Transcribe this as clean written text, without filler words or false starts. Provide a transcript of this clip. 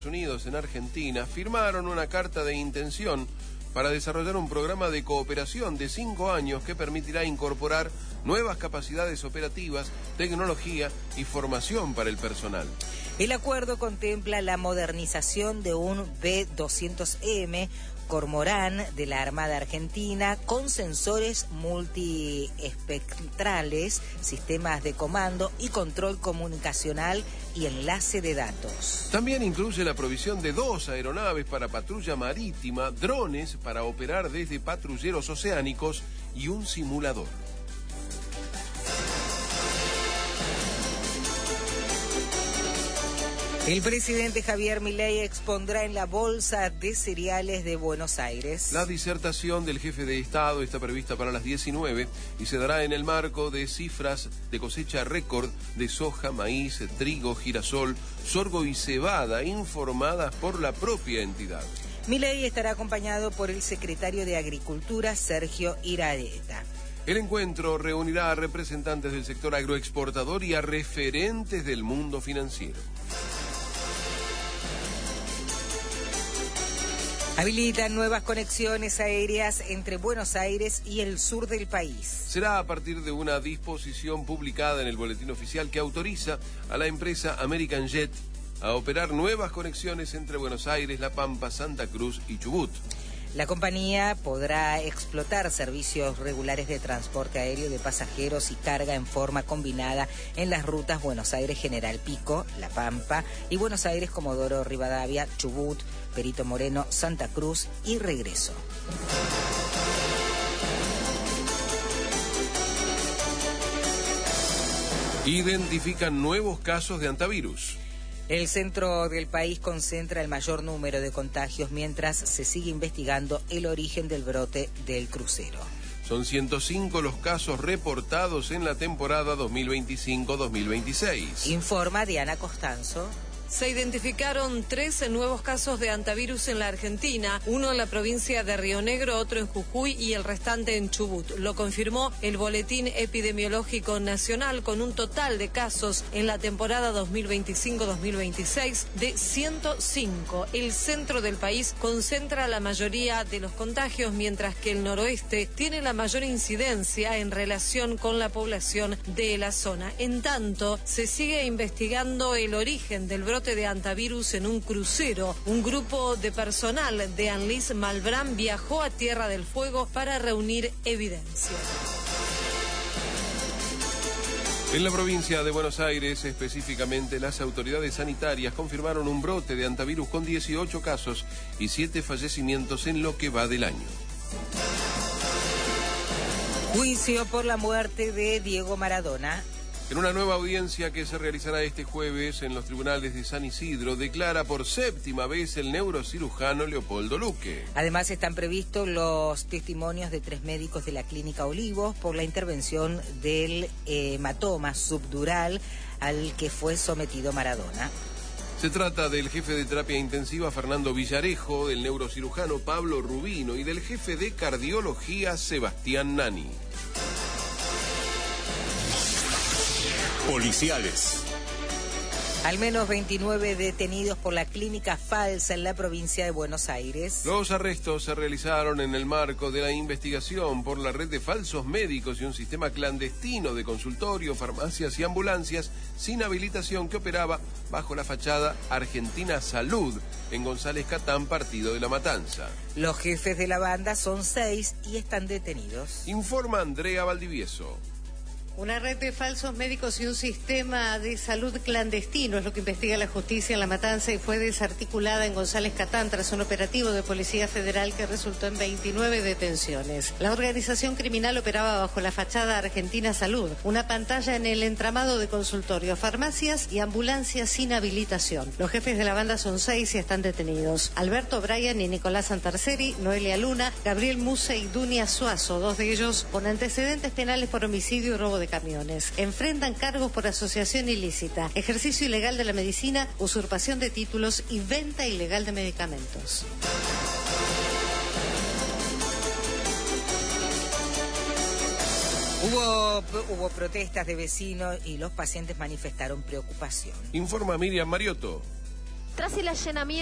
Unidos en Argentina firmaron una carta de intención para desarrollar un programa de cooperación de 5 años que permitirá incorporar nuevas capacidades operativas, tecnología y formación para el personal. El acuerdo contempla la modernización de un B-200M Cormorán de la Armada Argentina con sensores multiespectrales, sistemas de comando y control comunicacional y enlace de datos. También incluye la provisión de 2 aeronaves para patrulla marítima, drones para operar desde patrulleros oceánicos y un simulador. El presidente Javier Milei expondrá en la Bolsa de Cereales de Buenos Aires. La disertación del jefe de Estado está prevista para las 19 y se dará en el marco de cifras de cosecha récord de soja, maíz, trigo, girasol, sorgo y cebada informadas por la propia entidad. Milei estará acompañado por el secretario de Agricultura, Sergio Iraeta. El encuentro reunirá a representantes del sector agroexportador y a referentes del mundo financiero. Habilitan nuevas conexiones aéreas entre Buenos Aires y el sur del país. Será a partir de una disposición publicada en el Boletín Oficial que autoriza a la empresa American Jet a operar nuevas conexiones entre Buenos Aires, La Pampa, Santa Cruz y Chubut. La compañía podrá explotar servicios regulares de transporte aéreo de pasajeros y carga en forma combinada en las rutas Buenos Aires-General Pico, La Pampa y Buenos Aires-Comodoro Rivadavia, Chubut, Perito Moreno, Santa Cruz y regreso. Identifican nuevos casos de hantavirus. El centro del país concentra el mayor número de contagios mientras se sigue investigando el origen del brote del crucero. Son 105 los casos reportados en la temporada 2025-2026. Informa Diana Costanzo. Se identificaron 13 nuevos casos de hantavirus en la Argentina, uno en la provincia de Río Negro, otro en Jujuy y el restante en Chubut. Lo confirmó el Boletín Epidemiológico Nacional con un total de casos en la temporada 2025-2026 de 105. El centro del país concentra la mayoría de los contagios, mientras que el noroeste tiene la mayor incidencia en relación con la población de la zona. En tanto, se sigue investigando el origen del brote de hantavirus en un crucero. Un grupo de personal de Anlis Malbrán viajó a Tierra del Fuego para reunir evidencia. En la provincia de Buenos Aires, específicamente, las autoridades sanitarias confirmaron un brote de hantavirus con 18 casos y 7 fallecimientos en lo que va del año. Juicio por la muerte de Diego Maradona. En una nueva audiencia que se realizará este jueves en los tribunales de San Isidro, declara por 7ª vez el neurocirujano Leopoldo Luque. Además están previstos los testimonios de 3 médicos de la Clínica Olivos por la intervención del hematoma subdural al que fue sometido Maradona. Se trata del jefe de terapia intensiva Fernando Villarejo, del neurocirujano Pablo Rubino y del jefe de cardiología Sebastián Nani. Policiales. Al menos 29 detenidos por la clínica falsa en la provincia de Buenos Aires. Los arrestos se realizaron en el marco de la investigación por la red de falsos médicos y un sistema clandestino de consultorios, farmacias y ambulancias sin habilitación que operaba bajo la fachada Argentina Salud en González Catán, partido de La Matanza. Los jefes de la banda son 6 y están detenidos. Informa Andrea Valdivieso. Una red de falsos médicos y un sistema de salud clandestino es lo que investiga la justicia en La Matanza y fue desarticulada en González Catán tras un operativo de Policía Federal que resultó en 29 detenciones. La organización criminal operaba bajo la fachada Argentina Salud, una pantalla en el entramado de consultorios, farmacias y ambulancias sin habilitación. Los jefes de la banda son 6 y están detenidos: Alberto Bryan y Nicolás Santarceri, Noelia Luna, Gabriel Muse y Dunia Suazo, 2 de ellos con antecedentes penales por homicidio y robo de camiones. Enfrentan cargos por asociación ilícita, ejercicio ilegal de la medicina, usurpación de títulos y venta ilegal de medicamentos. Hubo protestas de vecinos y los pacientes manifestaron preocupación. Informa Miriam Mariotto. Tras el allanamiento